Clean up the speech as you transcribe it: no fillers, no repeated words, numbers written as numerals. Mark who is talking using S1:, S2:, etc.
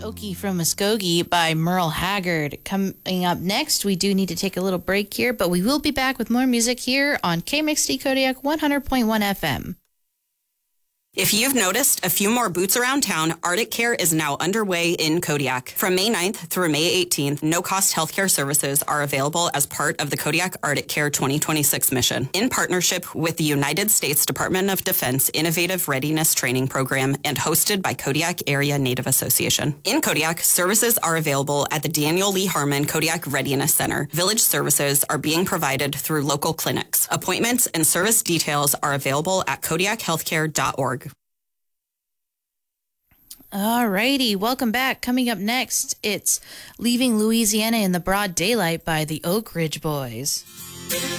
S1: Okie from Muskogee by Merle Haggard. Coming up next, we do need to take a little break here, but we will be back with more music here on KMXT Kodiak 100.1 FM.
S2: If you've noticed a few more boots around town, Arctic Care is now underway in Kodiak. From May 9th through May 18th, no-cost healthcare services are available as part of the Kodiak Arctic Care 2026 mission. In partnership with the United States Department of Defense Innovative Readiness Training Program and hosted by Kodiak Area Native Association. In Kodiak, services are available at the Daniel Lee Harmon Kodiak Readiness Center. Village services are being provided through local clinics. Appointments and service details are available at kodiakhealthcare.org.
S1: Alrighty, welcome back. Coming up next, it's Leaving Louisiana in the Broad Daylight by the Oak Ridge Boys.